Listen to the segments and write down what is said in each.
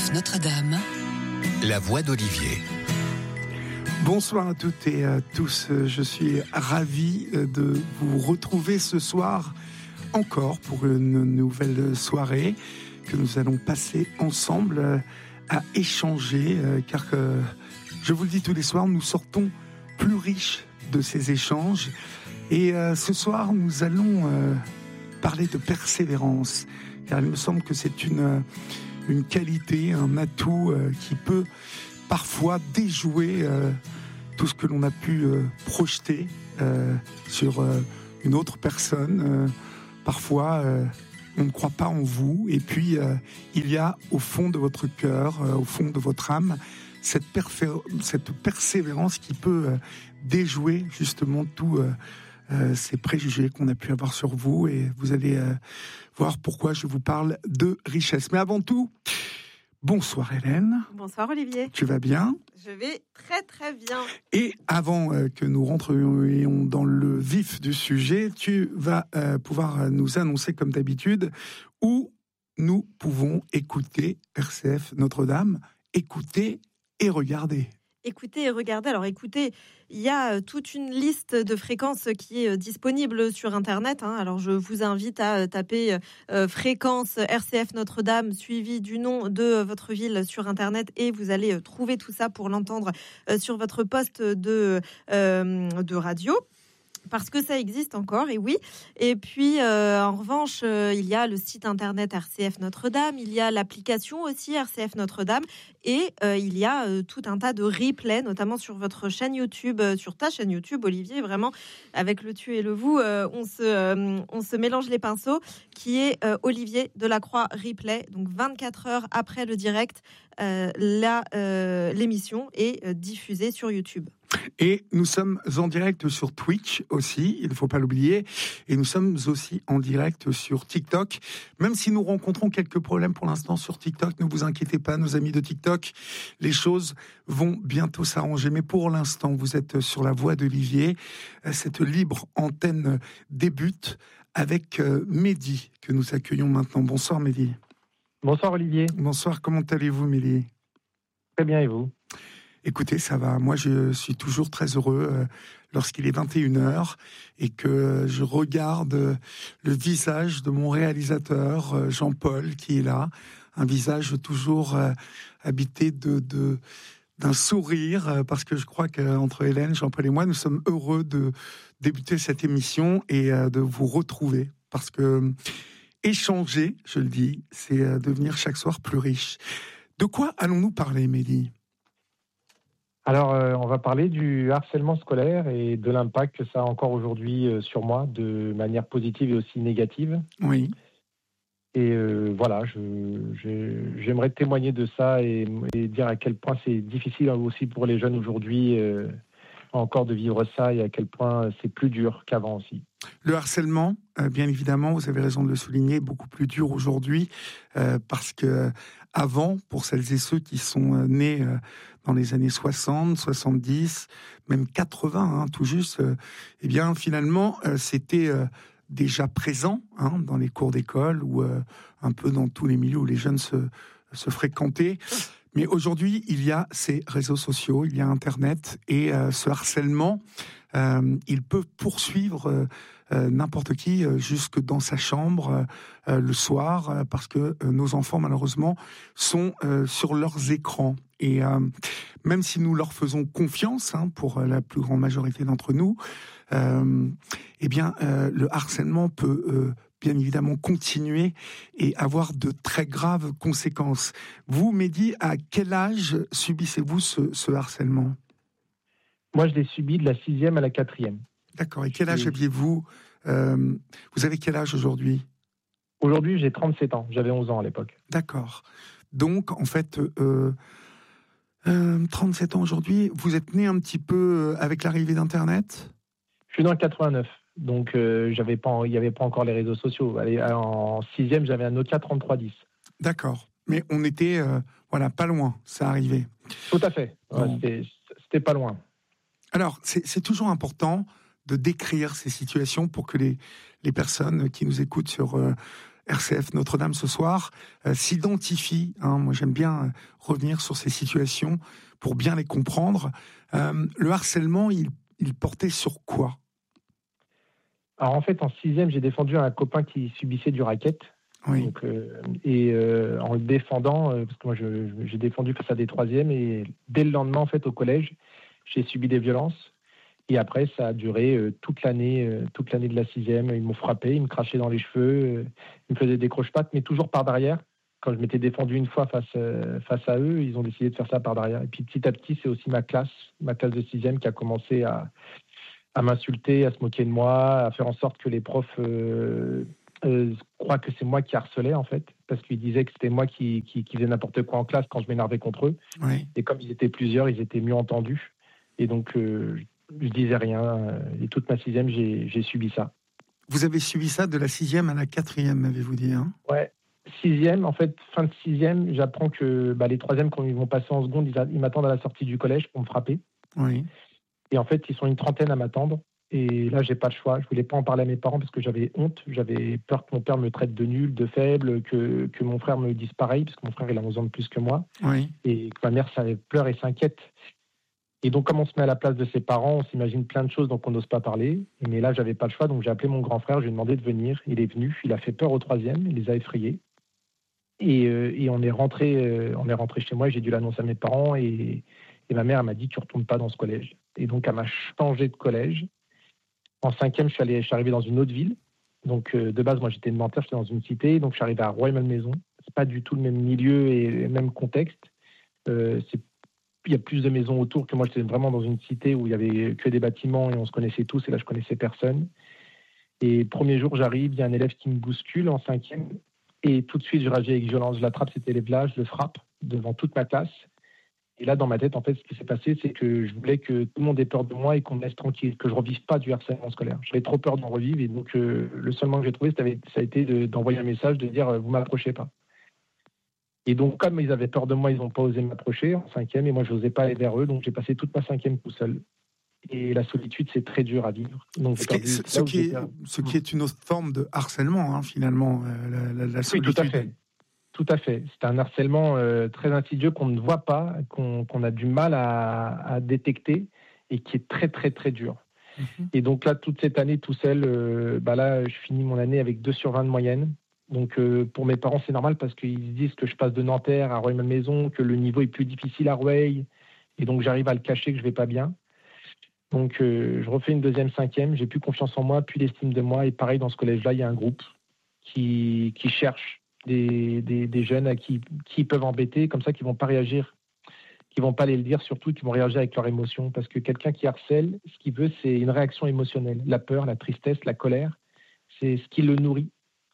RCF Notre-Dame, la voix d'Olivier. Bonsoir à toutes et à tous, je suis ravi de vous retrouver ce soir encore pour une nouvelle soirée que nous allons passer ensemble à échanger, car je vous le dis tous les soirs, nous sortons plus riches de ces échanges. Et ce soir, nous allons parler de persévérance, car il me semble que c'est une qualité, un atout qui peut parfois déjouer tout ce que l'on a pu projeter sur une autre personne. Parfois, on ne croit pas en vous, et puis il y a au fond de votre cœur, au fond de votre âme, cette persévérance qui peut déjouer justement tous ces préjugés qu'on a pu avoir sur vous, et vous allez voir pourquoi je vous parle de richesse. Mais avant tout, bonsoir Hélène. Bonsoir Olivier. Tu vas bien ? Je vais très très bien. Et avant que nous rentrions dans le vif du sujet, tu vas pouvoir nous annoncer comme d'habitude où nous pouvons écouter RCF Notre-Dame, écouter et regarder. Écoutez et regardez. Alors écoutez, il y a toute une liste de fréquences qui est disponible sur Internet. Alors je vous invite à taper fréquence RCF Notre-Dame suivi du nom de votre ville sur Internet et vous allez trouver tout ça pour l'entendre sur votre poste de radio. Parce que ça existe encore, et oui. Et puis, en revanche, il y a le site internet RCF Notre-Dame, il y a l'application aussi RCF Notre-Dame, et il y a tout un tas de replays, notamment sur votre chaîne YouTube, sur ta chaîne YouTube, Olivier. Vraiment, avec le tu et le vous, on se mélange les pinceaux, qui est Olivier Delacroix Replay. Donc, 24 heures après le direct, l'émission est diffusée sur YouTube. Et nous sommes en direct sur Twitch aussi, il ne faut pas l'oublier. Et nous sommes aussi en direct sur TikTok. Même si nous rencontrons quelques problèmes pour l'instant sur TikTok, ne vous inquiétez pas, nos amis de TikTok, les choses vont bientôt s'arranger. Mais pour l'instant, vous êtes sur la voie d'Olivier. Cette libre antenne débute avec Mehdi, que nous accueillons maintenant. Bonsoir Mehdi. Bonsoir Olivier. Bonsoir, comment allez-vous Mehdi ? Très bien, et vous ? Écoutez, ça va. Moi, je suis toujours très heureux lorsqu'il est 21h et que je regarde le visage de mon réalisateur, Jean-Paul, qui est là. Un visage toujours habité d'un sourire, parce que je crois qu'entre Hélène, Jean-Paul et moi, nous sommes heureux de débuter cette émission et de vous retrouver. Parce que échanger, je le dis, c'est devenir chaque soir plus riche. De quoi allons-nous parler, Mehdi ? Alors, on va parler du harcèlement scolaire et de l'impact que ça a encore aujourd'hui sur moi, de manière positive et aussi négative. Oui. Et voilà, j'aimerais témoigner de ça et dire à quel point c'est difficile aussi pour les jeunes aujourd'hui encore de vivre ça et à quel point c'est plus dur qu'avant aussi. Le harcèlement, bien évidemment, vous avez raison de le souligner, est beaucoup plus dur aujourd'hui parce que avant, pour celles et ceux qui sont nés dans les années 60, 70, même 80, tout juste, eh bien finalement, c'était déjà présent dans les cours d'école ou un peu dans tous les milieux où les jeunes se fréquentaient. Mais aujourd'hui, il y a ces réseaux sociaux, il y a Internet, et ce harcèlement, il peut poursuivre n'importe qui jusque dans sa chambre le soir, parce que nos enfants, malheureusement, sont sur leurs écrans. Et même si nous leur faisons confiance, pour la plus grande majorité d'entre nous, eh bien, le harcèlement peut bien évidemment continuer et avoir de très graves conséquences. Vous, Mehdi, à quel âge subissez-vous ce harcèlement ? Moi, je l'ai subi de la 6e à la 4e. D'accord. Et quel âge aviez-vous ? Vous avez quel âge aujourd'hui ? Aujourd'hui, j'ai 37 ans. J'avais 11 ans à l'époque. D'accord. Donc, en fait, 37 ans aujourd'hui, vous êtes né un petit peu avec l'arrivée d'Internet ? Je suis dans le 89. Donc, il n'y avait pas encore les réseaux sociaux. En 6e, j'avais un Nokia 3310. D'accord. Mais on était, pas loin, ça arrivait. Tout à fait. Bon. C'était pas loin. Alors, c'est toujours important de décrire ces situations pour que les personnes qui nous écoutent sur RCF Notre-Dame ce soir s'identifient. Moi, j'aime bien revenir sur ces situations pour bien les comprendre. Le harcèlement, il portait sur quoi ? Alors en fait, en 6e, j'ai défendu un copain qui subissait du racket. Oui. Donc, en le défendant, parce que moi j'ai défendu face à des 3e, et dès le lendemain, en fait, au collège, j'ai subi des violences. Et après, ça a duré toute l'année de la 6e. Ils m'ont frappé, ils me crachaient dans les cheveux, ils me faisaient des croche-pattes, mais toujours par derrière. Quand je m'étais défendu une fois face à eux, ils ont décidé de faire ça par derrière. Et puis petit à petit, c'est aussi ma classe de 6e qui a commencé à m'insulter, à se moquer de moi, à faire en sorte que les profs croient que c'est moi qui harcelais, en fait, parce qu'ils disaient que c'était moi qui faisais n'importe quoi en classe quand je m'énervais contre eux. Oui. Et comme ils étaient plusieurs, ils étaient mieux entendus. Et donc, je disais rien. Et toute ma 6e, j'ai subi ça. Vous avez subi ça de la 6e à la 4e, m'avez-vous dit, hein ? Ouais. 6e, en fait, fin de 6e, j'apprends que les 3e, quand ils vont passer en seconde, ils m'attendent à la sortie du collège pour me frapper. Oui. Et en fait, ils sont une 30aine à m'attendre. Et là, j'ai pas le choix. Je voulais pas en parler à mes parents parce que j'avais honte. J'avais peur que mon père me traite de nul, de faible, que mon frère me dise pareil, parce que mon frère, il a 11 ans de plus que moi. Oui. Et que ma mère, ça pleure et s'inquiète. Et donc, comme on se met à la place de ses parents, on s'imagine plein de choses, donc on n'ose pas parler. Mais là, j'avais pas le choix, donc j'ai appelé mon grand frère, je lui ai demandé de venir. Il est venu, il a fait peur aux 3e, il les a effrayés. Et on est rentré chez moi, j'ai dû l'annoncer à mes parents, et ma mère m'a dit, tu retournes pas dans ce collège. Et donc, elle m'a changé de collège. En 5e, je suis arrivé dans une autre ville. Donc, de base, moi, j'étais de Nanterre, j'étais dans une cité. Donc, je suis arrivé à Rueil-Malmaison. C'est pas du tout le même milieu et le même contexte. Il y a plus de maisons autour que moi. J'étais vraiment dans une cité où il y avait que des bâtiments et on se connaissait tous. Et là, je connaissais personne. Et premier jour, j'arrive, il y a un élève qui me bouscule en 5e. Et tout de suite, je réagis avec violence. Je l'attrape, cet élève-là, je le frappe devant toute ma classe. Et là, dans ma tête, en fait, ce qui s'est passé, c'est que je voulais que tout le monde ait peur de moi et qu'on me laisse tranquille, que je ne revive pas du harcèlement scolaire. J'avais trop peur d'en revivre. Et donc, le seul moyen que j'ai trouvé, ça a été d'envoyer un message, de dire « vous ne m'approchez pas ». Et donc, comme ils avaient peur de moi, ils n'ont pas osé m'approcher en 5e. Et moi, je n'osais pas aller vers eux. Donc, j'ai passé toute ma 5e tout seul. Et la solitude, c'est très dur à vivre. Donc, ce qui est une autre forme de harcèlement, finalement, la solitude. Oui, tout à fait. C'est un harcèlement très insidieux qu'on ne voit pas, qu'on a du mal à détecter et qui est très, très, très dur. Mm-hmm. Et donc là, toute cette année, tout seul, là, je finis mon année avec 2 sur 20 de moyenne. Donc pour mes parents, c'est normal parce qu'ils disent que je passe de Nanterre à Rueil-Malmaison, que le niveau est plus difficile à Rueil. Et donc j'arrive à le cacher, que je ne vais pas bien. Donc je refais une 2e, 5e. J'ai plus confiance en moi, plus d'estime de moi. Et pareil, dans ce collège-là, il y a un groupe qui cherche des jeunes à qui peuvent embêter, comme ça, qui vont pas réagir, qui vont pas aller le dire, surtout qui vont réagir avec leurs émotions, parce que quelqu'un qui harcèle, ce qu'il veut, c'est une réaction émotionnelle, la peur, la tristesse, la colère, c'est ce qui le nourrit.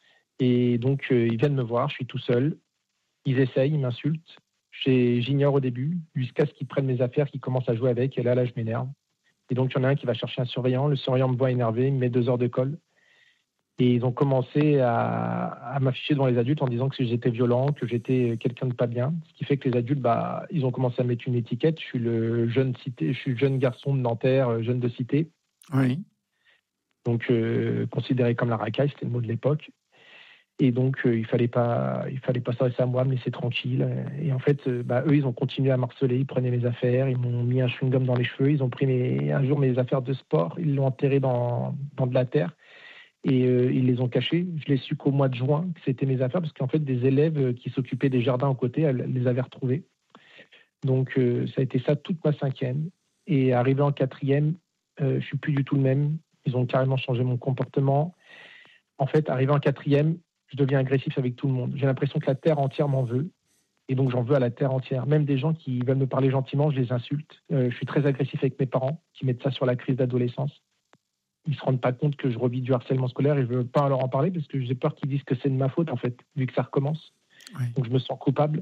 Et donc ils viennent me voir, je suis tout seul, ils essayent, ils m'insultent, j'ignore au début, jusqu'à ce qu'ils prennent mes affaires, qu'ils commencent à jouer avec, et là je m'énerve. Et donc il y en a un qui va chercher un surveillant, le surveillant me voit énervé, il me met 2 heures de colle. Et ils ont commencé à m'afficher devant les adultes en disant que j'étais violent, que j'étais quelqu'un de pas bien. Ce qui fait que les adultes, ils ont commencé à mettre une étiquette. Je suis le jeune garçon de Nanterre, jeune de cité. Oui. Donc considéré comme la racaille, c'était le mot de l'époque. Et donc il fallait pas s'adresser à moi, me laisser tranquille. Et en fait, eux, ils ont continué à m'harceler. Ils prenaient mes affaires, ils m'ont mis un chewing-gum dans les cheveux. Ils ont pris un jour mes affaires de sport, ils l'ont enterré dans de la terre. Et ils les ont cachés. Je l'ai su qu'au mois de juin, que c'était mes affaires, parce qu'en fait, des élèves qui s'occupaient des jardins à côté les avaient retrouvés. Donc, ça a été ça toute ma 5e. Et arrivé en 4e, je suis plus du tout le même. Ils ont carrément changé mon comportement. En fait, arrivé en 4e, je deviens agressif avec tout le monde. J'ai l'impression que la terre entière m'en veut. Et donc, j'en veux à la terre entière. Même des gens qui veulent me parler gentiment, je les insulte. Je suis très agressif avec mes parents, qui mettent ça sur la crise d'adolescence. Ils ne se rendent pas compte que je revis du harcèlement scolaire et je ne veux pas leur en parler parce que j'ai peur qu'ils disent que c'est de ma faute, en fait, vu que ça recommence. Oui. Donc, je me sens coupable.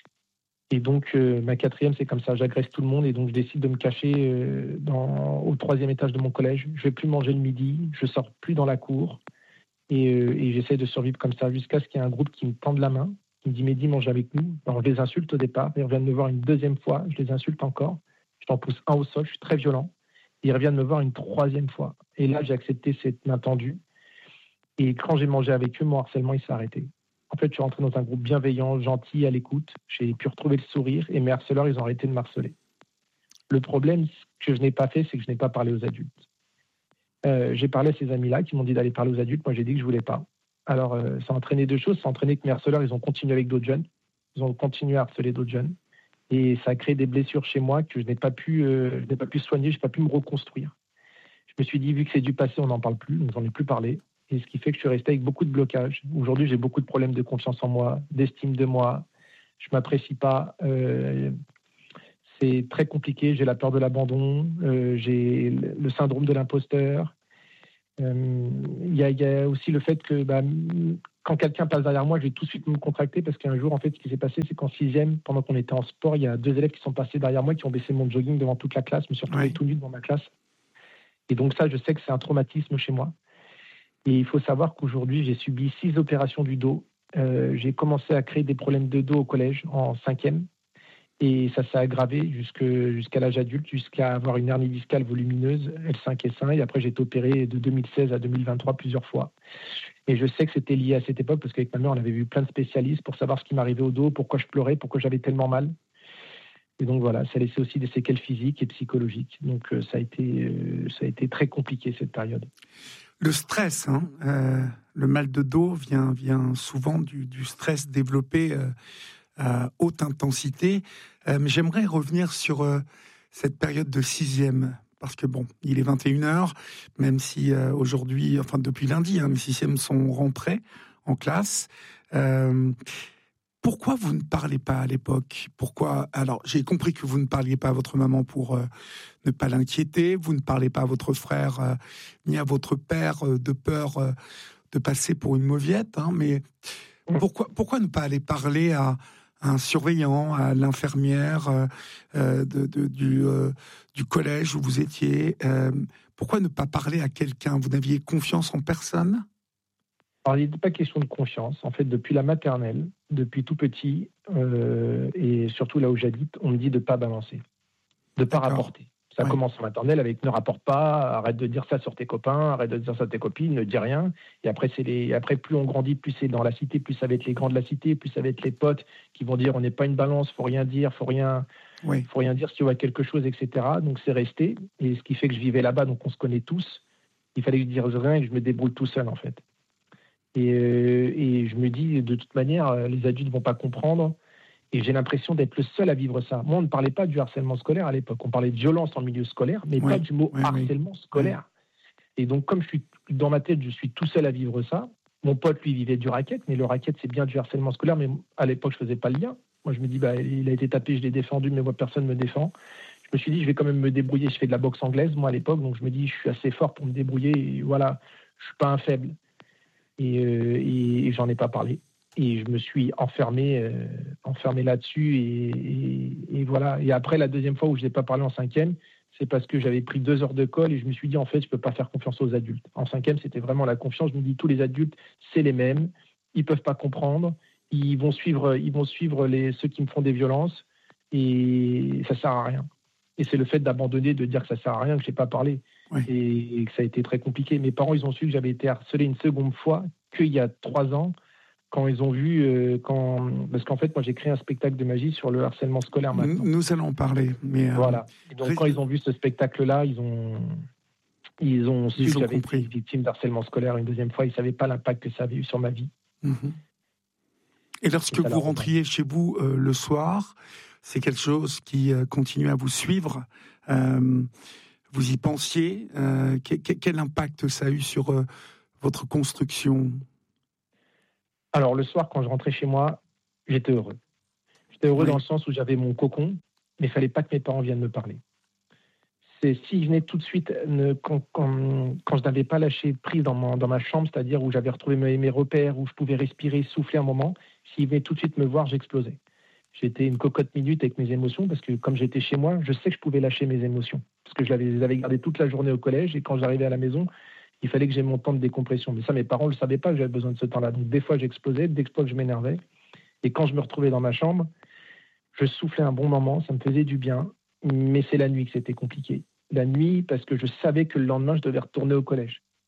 Et donc, ma 4e, c'est comme ça. J'agresse tout le monde et donc je décide de me cacher au 3e étage de mon collège. Je ne vais plus manger le midi. Je ne sors plus dans la cour. Et j'essaie de survivre comme ça jusqu'à ce qu'il y ait un groupe qui me tende la main, qui me dit « Mehdi, mange avec nous ». Alors, je les insulte au départ. Ils reviennent me voir une 2e fois. Je les insulte encore. Je t'en pousse un au sol. Je suis très violent. Ils reviennent me voir une 3e fois. Et là, j'ai accepté cette main tendue. Et quand j'ai mangé avec eux, mon harcèlement, il s'est arrêté. En fait, je suis rentré dans un groupe bienveillant, gentil, à l'écoute. J'ai pu retrouver le sourire et mes harceleurs, ils ont arrêté de m'harceler. Le problème, ce que je n'ai pas fait, c'est que je n'ai pas parlé aux adultes. J'ai parlé à ces amis-là qui m'ont dit d'aller parler aux adultes. Moi, j'ai dit que je ne voulais pas. Alors, ça a entraîné deux choses. Ça a entraîné que mes harceleurs, ils ont continué avec d'autres jeunes. Ils ont continué à harceler d'autres jeunes. Et ça a créé des blessures chez moi que je n'ai pas pu soigner, je n'ai pas pu me reconstruire. Je me suis dit, vu que c'est du passé, on n'en parle plus, on n'en est plus parlé. Et ce qui fait que je suis resté avec beaucoup de blocages. Aujourd'hui, j'ai beaucoup de problèmes de confiance en moi, d'estime de moi. Je ne m'apprécie pas. C'est très compliqué. J'ai la peur de l'abandon. J'ai le syndrome de l'imposteur. Il y a aussi le fait que quand quelqu'un passe derrière moi, je vais tout de suite me contracter parce qu'un jour, en fait, ce qui s'est passé, c'est qu'en 6e, pendant qu'on était en sport, il y a 2 élèves qui sont passés derrière moi, qui ont baissé mon jogging devant toute la classe. Je me suis retrouvé tout nu devant ma classe. Et donc ça, je sais que c'est un traumatisme chez moi. Et il faut savoir qu'aujourd'hui, j'ai subi 6 opérations du dos. J'ai commencé à créer des problèmes de dos au collège en 5e. Et ça s'est aggravé jusqu'à l'âge adulte, jusqu'à avoir une hernie discale volumineuse, L5 et S1. Et après, j'ai été opéré de 2016 à 2023 plusieurs fois. Et je sais que c'était lié à cette époque, parce qu'avec ma mère, on avait vu plein de spécialistes pour savoir ce qui m'arrivait au dos, pourquoi je pleurais, pourquoi j'avais tellement mal. Et donc voilà, ça a laissé aussi des séquelles physiques et psychologiques. Donc ça a été très compliqué cette période. Le stress, le mal de dos vient souvent du stress développé à haute intensité. Mais j'aimerais revenir sur cette période de 6e, parce que bon, il est 21h, même si aujourd'hui, enfin depuis lundi, les 6e sont rentrés en classe. Pourquoi vous ne parlez pas à l'époque ? Pourquoi ? Alors, j'ai compris que vous ne parliez pas à votre maman pour ne pas l'inquiéter, vous ne parlez pas à votre frère ni à votre père de peur de passer pour une mauviette, mais pourquoi ne pas aller parler à un surveillant, à l'infirmière du collège où vous étiez? Pourquoi ne pas parler à quelqu'un ? Vous n'aviez confiance en personne ? Alors, il n'était pas question de confiance. En fait, depuis la maternelle, depuis tout petit, et surtout là où j'habite, on me dit de ne pas balancer, de ne pas rapporter. Ça commence en maternelle avec ne rapporte pas, arrête de dire ça sur tes copains, arrête de dire ça sur tes copines, ne dis rien. Et après, plus on grandit, plus c'est dans la cité, plus ça va être les grands de la cité, plus ça va être les potes qui vont dire on n'est pas une balance, faut rien dire, faut rien dire si tu vois quelque chose, etc. Donc c'est resté. Et ce qui fait que je vivais là-bas, donc on se connaît tous. Il fallait que je dise rien et que je me débrouille tout seul en fait. Et je me dis, de toute manière, les adultes ne vont pas comprendre. Et j'ai l'impression d'être le seul à vivre ça. Moi, on ne parlait pas du harcèlement scolaire à l'époque. On parlait de violence en milieu scolaire, mais pas du mot harcèlement scolaire. Et donc, comme je suis dans ma tête, je suis tout seul à vivre ça. Mon pote, lui, vivait du racket, mais le racket, c'est bien du harcèlement scolaire. Mais à l'époque, je ne faisais pas le lien. Moi, je me dis, il a été tapé, je l'ai défendu, mais moi, personne ne me défend. Je me suis dit, je vais quand même me débrouiller. Je fais de la boxe anglaise, moi, à l'époque. Donc, je me dis, je suis assez fort pour me débrouiller. Et voilà, je ne suis pas un faible. Et j'en ai pas parlé. Et je me suis enfermé là-dessus. Et voilà. Et après, la deuxième fois où je n'ai pas parlé en 5e, c'est parce que j'avais pris 2 heures de colle et je me suis dit, en fait, je ne peux pas faire confiance aux adultes. En 5e, c'était vraiment la confiance. Je me dis, tous les adultes, c'est les mêmes. Ils ne peuvent pas comprendre. Ils vont suivre ceux qui me font des violences. Et ça ne sert à rien. Et c'est le fait d'abandonner, de dire que ça ne sert à rien, que je n'ai pas parlé. Et que ça a été très compliqué. Mes parents, ils ont su que j'avais été harcelé une seconde fois qu'il y a 3 ans, quand ils ont vu, parce qu'en fait, moi, j'ai créé un spectacle de magie sur le harcèlement scolaire maintenant. Nous allons en parler. Mais voilà. Et donc, quand ils ont vu ce spectacle-là, ils ont su que j'avais été victime d'harcèlement scolaire une deuxième fois. Ils ne savaient pas l'impact que ça avait eu sur ma vie. Et lorsque vous rentriez chez vous le soir, c'est quelque chose qui continue à vous suivre. Vous y pensiez, quel impact ça a eu sur votre construction ? Alors, le soir, quand je rentrais chez moi, j'étais heureux. J'étais heureux dans le sens où j'avais mon cocon, mais il ne fallait pas que mes parents viennent me parler. Si je venais tout de suite, quand je n'avais pas lâché prise dans ma chambre, c'est-à-dire où j'avais retrouvé mes repères, où je pouvais respirer, souffler un moment, s'ils venaient tout de suite me voir, j'explosais. J'étais une cocotte minute avec mes émotions parce que comme j'étais chez moi, je sais que je pouvais lâcher mes émotions. Parce que je les avais gardées toute la journée au collège et quand j'arrivais à la maison, il fallait que j'aie mon temps de décompression. Mais ça, mes parents ne le savaient pas que j'avais besoin de ce temps-là. Donc des fois, j'explosais, des fois que je m'énervais. Et quand je me retrouvais dans ma chambre, je soufflais un bon moment, ça me faisait du bien. Mais c'est la nuit que c'était compliqué. La nuit, parce que je savais que le lendemain, je devais retourner au collège.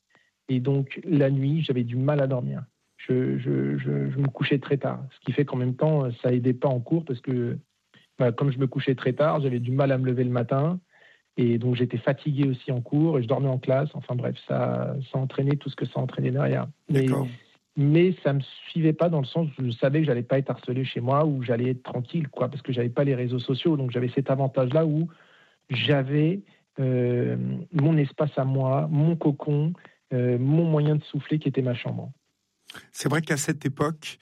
Et donc, la nuit, j'avais du mal à dormir. Je me couchais très tard. Ce qui fait qu'en même temps, ça aidait pas en cours parce que, comme je me couchais très tard, j'avais du mal à me lever le matin. Et donc, j'étais fatigué aussi en cours et je dormais en classe. Enfin bref, ça entraînait tout ce que ça entraînait derrière. Mais ça me suivait pas dans le sens où je savais que j'allais pas être harcelé chez moi, où j'allais être tranquille, parce que j'avais pas les réseaux sociaux. Donc, j'avais cet avantage-là où j'avais mon espace à moi, mon cocon, mon moyen de souffler qui était ma chambre. C'est vrai qu'à cette époque,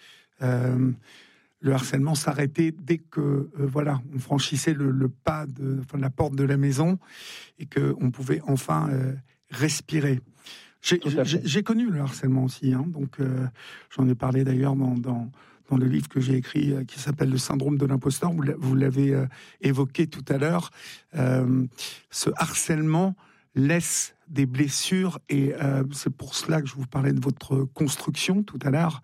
le harcèlement s'arrêtait dès que on franchissait le pas de la porte de la maison et qu'on pouvait enfin respirer. J'ai connu le harcèlement aussi, donc j'en ai parlé d'ailleurs dans le livre que j'ai écrit qui s'appelle « Le syndrome de l'imposteur ». Vous l'avez évoqué tout à l'heure. Ce harcèlement laisse des blessures et c'est pour cela que je vous parlais de votre construction tout à l'heure.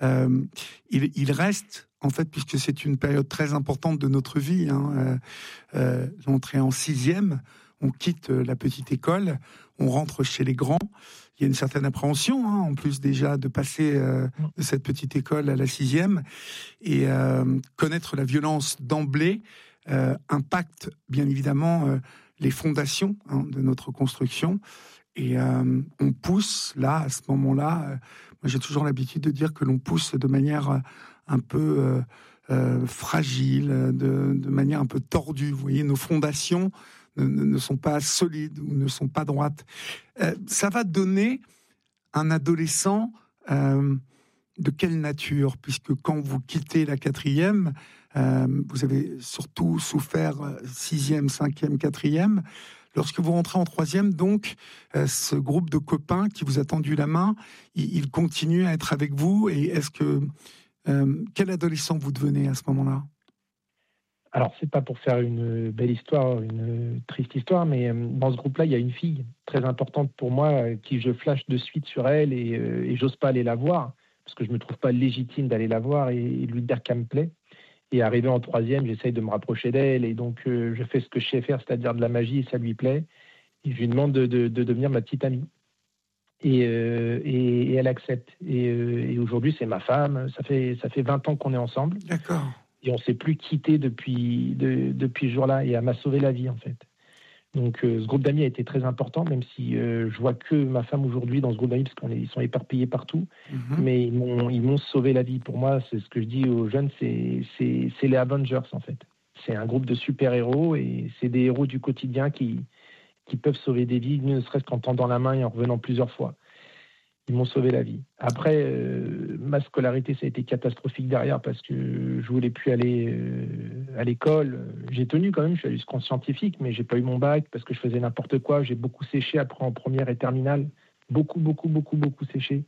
Il reste, en fait, puisque c'est une période très importante de notre vie, l'entrée en 6e, on quitte la petite école, on rentre chez les grands. Il y a une certaine appréhension, en plus déjà de passer de cette petite école à la 6e et connaître la violence d'emblée impacte bien évidemment les fondations de notre construction et on pousse là, à ce moment-là, moi j'ai toujours l'habitude de dire que l'on pousse de manière un peu fragile, de manière un peu tordue. Vous voyez, nos fondations ne sont pas solides ou ne sont pas droites. Ça va donner un adolescent de quelle nature ? Puisque quand vous quittez la 4e, vous avez surtout souffert 6e, 5e, 4e. Lorsque vous rentrez en 3e, donc, ce groupe de copains qui vous a tendu la main, il continue à être avec vous. Et est-ce que quel adolescent vous devenez à ce moment-là ? Alors, c'est pas pour faire une belle histoire, une triste histoire, mais dans ce groupe-là, il y a une fille très importante pour moi, qui je flash de suite sur elle et j'ose pas aller la voir, parce que je me trouve pas légitime d'aller la voir et lui dire qu'elle me plaît. Et arrivé en 3e, j'essaye de me rapprocher d'elle et donc je fais ce que je sais faire, c'est-à-dire de la magie et ça lui plaît. Et je lui demande de devenir ma petite amie. Et elle accepte. Et aujourd'hui, c'est ma femme. Ça fait 20 ans qu'on est ensemble. D'accord. Et on ne s'est plus quitté depuis ce jour-là. Et elle m'a sauvé la vie, en fait. Donc, ce groupe d'amis a été très important, même si je vois que ma femme aujourd'hui dans ce groupe d'amis, parce qu'ils sont éparpillés partout. Mm-hmm. Mais ils m'ont sauvé la vie. Pour moi, c'est ce que je dis aux jeunes, c'est les Avengers, en fait. C'est un groupe de super-héros et c'est des héros du quotidien qui peuvent sauver des vies, ne serait-ce qu'en tendant la main et en revenant plusieurs fois. Ils m'ont sauvé la vie. Après, ma scolarité, ça a été catastrophique derrière parce que je voulais plus aller à l'école. J'ai tenu quand même, je suis allé jusqu'en scientifique, mais j'ai pas eu mon bac parce que je faisais n'importe quoi. J'ai beaucoup séché après en première et terminale. Beaucoup séché.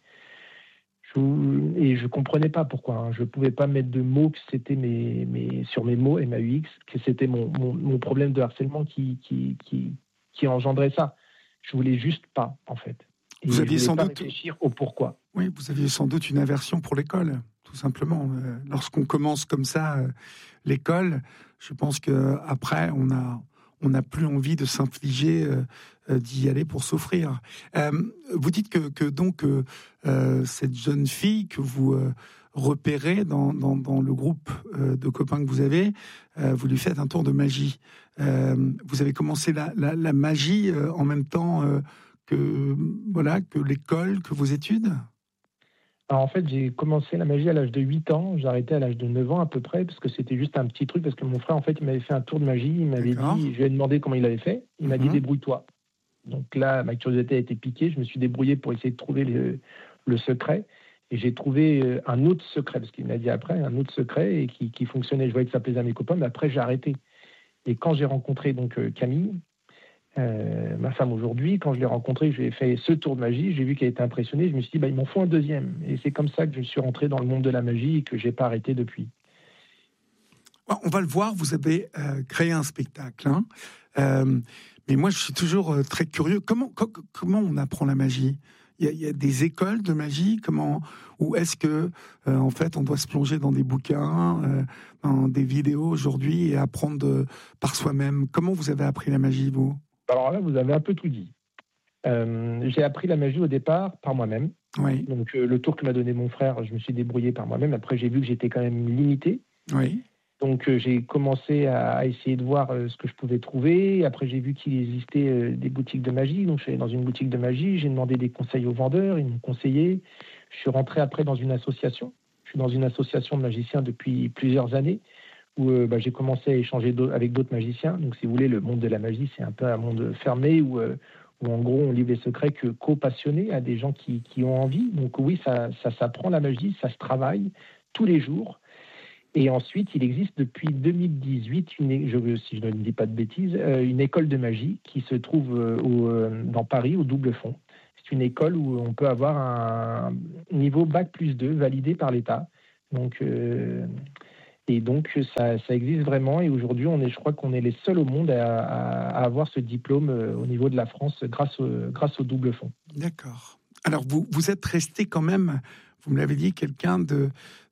Et je comprenais pas pourquoi. Je pouvais pas mettre de mots que c'était sur mes mots, MAUX, que c'était mon problème de harcèlement qui engendrait ça. Je voulais juste pas, en fait. Et vous aviez sans doute réfléchir au pourquoi. Oui, vous aviez sans doute une aversion pour l'école, tout simplement. Lorsqu'on commence comme ça l'école, je pense que après on n'a plus envie de s'infliger d'y aller pour souffrir. Vous dites que donc cette jeune fille que vous repérez dans le groupe de copains que vous avez, vous lui faites un tour de magie. Vous avez commencé la magie en même temps que l'école, que vos études ? Alors en fait, j'ai commencé la magie à l'âge de 8 ans. J'ai arrêté à l'âge de 9 ans à peu près, parce que c'était juste un petit truc, parce que mon frère, en fait, il m'avait fait un tour de magie. Il m'avait dit, je lui ai demandé comment il avait fait. Il m'a dit, débrouille-toi. Donc là, ma curiosité a été piquée. Je me suis débrouillé pour essayer de trouver le secret. Et j'ai trouvé un autre secret, parce qu'il m'a dit après, un autre secret, et qui fonctionnait. Je voyais que ça plaisait à mes copains, mais après, j'ai arrêté. Et quand j'ai rencontré donc Camille, ma femme aujourd'hui, quand je l'ai rencontrée, j'ai fait ce tour de magie, j'ai vu qu'elle était impressionnée, je me suis dit, il m'en faut un deuxième. Et c'est comme ça que je suis rentré dans le monde de la magie et que je n'ai pas arrêté depuis. On va le voir, vous avez créé un spectacle. Mais moi, je suis toujours très curieux. Comment on apprend la magie ? Il y a des écoles de magie, ou est-ce que en fait on doit se plonger dans des bouquins, dans des vidéos aujourd'hui et apprendre par soi-même ? Comment vous avez appris la magie, vous ? Alors là, vous avez un peu tout dit. J'ai appris la magie au départ par moi-même. Oui. Donc, le tour que m'a donné mon frère, je me suis débrouillé par moi-même. Après, j'ai vu que j'étais quand même limité. Oui. Donc, j'ai commencé à essayer de voir ce que je pouvais trouver. Après, j'ai vu qu'il existait des boutiques de magie. Donc, je suis allé dans une boutique de magie. J'ai demandé des conseils aux vendeurs. Ils m'ont conseillé. Je suis rentré après dans une association. Je suis dans une association de magiciens depuis plusieurs années où j'ai commencé à échanger avec d'autres magiciens. Donc, si vous voulez, le monde de la magie, c'est un peu un monde fermé où en gros, on livre les secrets qu'aux passionnés, à des gens qui ont envie. Donc, oui, ça s'apprend la magie, ça se travaille tous les jours. Et ensuite, il existe depuis 2018, si je ne dis pas de bêtises, une école de magie qui se trouve dans Paris, au Double Fond. C'est une école où on peut avoir un niveau Bac+2 validé par l'État. Donc, ça existe vraiment. Et aujourd'hui, je crois qu'on est les seuls au monde à avoir ce diplôme au niveau de la France grâce au Double Fond. D'accord. Alors, vous êtes resté quand même, vous me l'avez dit, quelqu'un de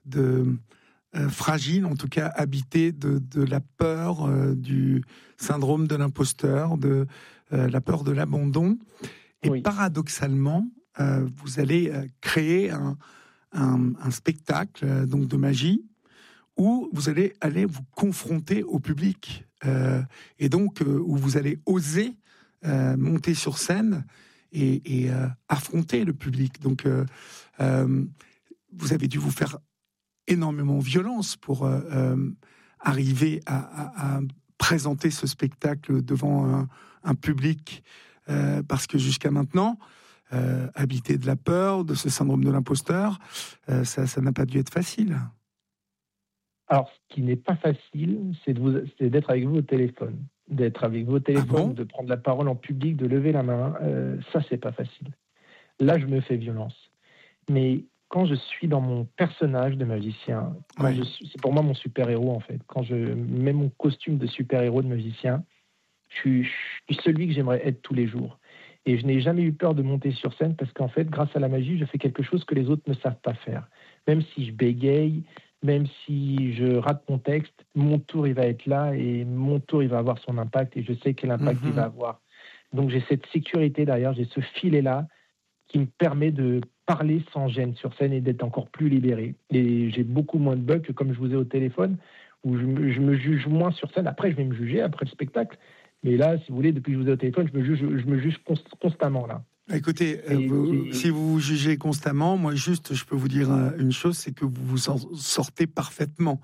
fragile, en tout cas habité de la peur, du syndrome de l'imposteur, de la peur de l'abandon. Et oui. Paradoxalement, vous allez créer un spectacle donc de magie où vous allez vous confronter au public et donc où vous allez oser monter sur scène et affronter le public. Donc, vous avez dû vous faire énormément violence pour arriver à présenter ce spectacle devant un public, parce que jusqu'à maintenant, habiter de la peur, de ce syndrome de l'imposteur, ça n'a pas dû être facile. Alors, ce qui n'est pas facile, c'est d'être avec vous au téléphone. D'être avec vous au téléphone, de prendre la parole en public, de lever la main, ça, c'est pas facile. Là, je me fais violence. Mais quand je suis dans mon personnage de magicien, c'est pour moi mon super-héros, en fait. Quand je mets mon costume de super-héros de magicien, je suis celui que j'aimerais être tous les jours. Et je n'ai jamais eu peur de monter sur scène parce qu'en fait, grâce à la magie, je fais quelque chose que les autres ne savent pas faire. Même si je bégaye, même si je rate mon texte, mon tour, il va être là et mon tour, il va avoir son impact et je sais quel impact il va avoir. Donc, j'ai cette sécurité derrière, j'ai ce filet-là qui me permet de parler sans gêne sur scène et d'être encore plus libéré. Et j'ai beaucoup moins de bugs que comme je vous ai au téléphone, où je me juge moins sur scène. Après, je vais me juger après le spectacle. Mais là, si vous voulez, depuis que je vous ai au téléphone, je me juge constamment, là. Écoutez, si vous vous jugez constamment, moi juste, je peux vous dire une chose, c'est que vous vous en sortez parfaitement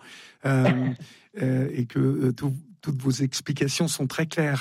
et que toutes vos explications sont très claires.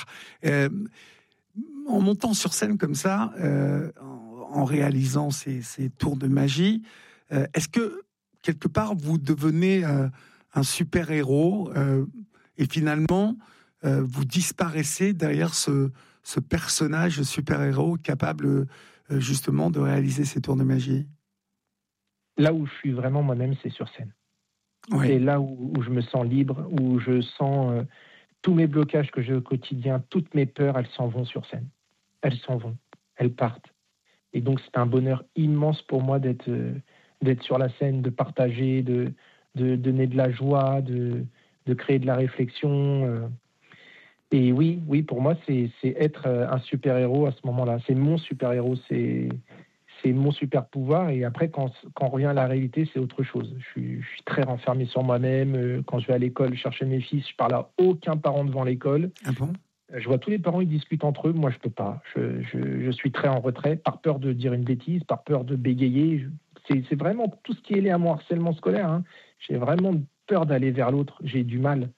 En montant sur scène comme ça, en réalisant ces tours de magie, est-ce que quelque part vous devenez un super-héros et finalement vous disparaissez derrière ce personnage super-héros capable justement de réaliser ces tours de magie? Là où je suis vraiment moi-même, c'est sur scène. Oui. C'est là où je me sens libre, où je sens tous mes blocages que j'ai au quotidien, toutes mes peurs, elles s'en vont sur scène. Elles s'en vont, elles partent. Et donc c'est un bonheur immense pour moi d'être sur la scène, de partager, de donner de la joie, de créer de la réflexion. Et oui, pour moi, c'est être un super-héros à ce moment-là. C'est mon super-héros, c'est mon super-pouvoir. Et après, quand on revient à la réalité, c'est autre chose. Je suis très renfermé sur moi-même. Quand je vais à l'école chercher mes fils, je parle à aucun parent devant l'école. Ah bon? Je vois tous les parents, ils discutent entre eux. Moi, je peux pas. Je suis très en retrait, par peur de dire une bêtise, par peur de bégayer. C'est vraiment tout ce qui est lié à mon harcèlement scolaire. Hein. J'ai vraiment peur d'aller vers l'autre. J'ai du mal.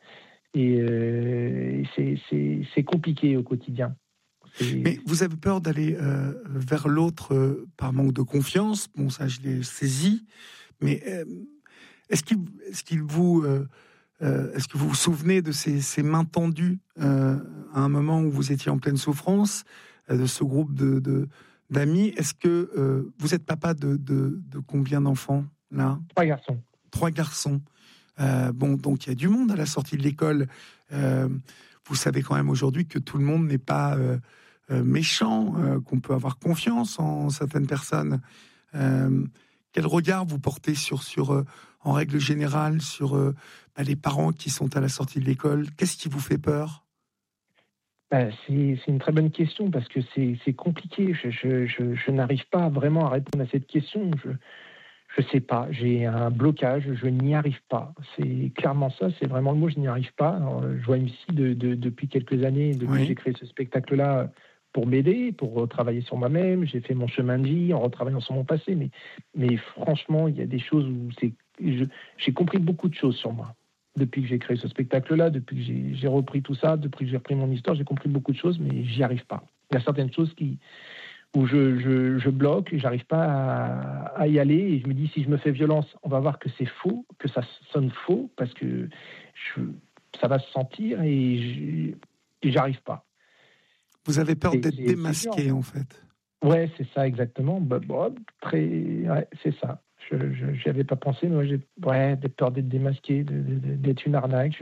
Et c'est compliqué au quotidien. Mais vous avez peur d'aller vers l'autre par manque de confiance. Bon, ça, je l'ai saisi. Mais est-ce que vous vous souvenez de ces mains tendues à un moment où vous étiez en pleine souffrance de ce groupe d'amis? Est-ce que vous êtes papa de combien d'enfants là? 3 garçons. 3 garçons. Donc il y a du monde à la sortie de l'école. Vous savez quand même aujourd'hui que tout le monde n'est pas méchant, qu'on peut avoir confiance en certaines personnes. Quel regard vous portez sur en règle générale, sur les parents qui sont à la sortie de l'école? Qu'est-ce qui vous fait peur? C'est une très bonne question parce que c'est compliqué. Je n'arrive pas vraiment à répondre à cette question. Je sais pas. J'ai un blocage. Je n'y arrive pas. C'est clairement ça. C'est vraiment le mot. Je n'y arrive pas. Alors, je vois MC depuis quelques années, depuis que j'ai créé ce spectacle-là, pour m'aider, pour travailler sur moi-même. J'ai fait mon chemin de vie en retravaillant sur mon passé. Mais franchement, il y a des choses où j'ai compris beaucoup de choses sur moi. Depuis que j'ai créé ce spectacle-là, depuis que j'ai repris tout ça, depuis que j'ai repris mon histoire, j'ai compris beaucoup de choses, mais j'y arrive pas. Il y a certaines choses où je bloque, j'arrive pas à y aller, et je me dis, si je me fais violence, on va voir que c'est faux, que ça sonne faux, parce que ça va se sentir, et j'arrive pas. Vous avez peur d'être démasqué, en fait. Ouais, c'est ça, exactement. C'est ça. Je n'y avais pas pensé, mais j'ai peur d'être démasqué, d'être une arnaque.